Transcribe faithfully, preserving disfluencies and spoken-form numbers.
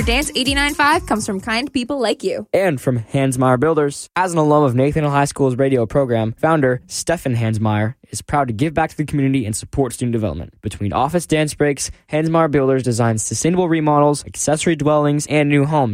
for Dance eighty-nine point five comes from kind people like you. And from Hansmeier Builders. As an alum of Nathaniel High School's radio program, founder Stefan Hansmeier is proud to give back to the community and support student development. Between office dance breaks, Hansmeier Builders designs sustainable remodels, accessory dwellings, and new homes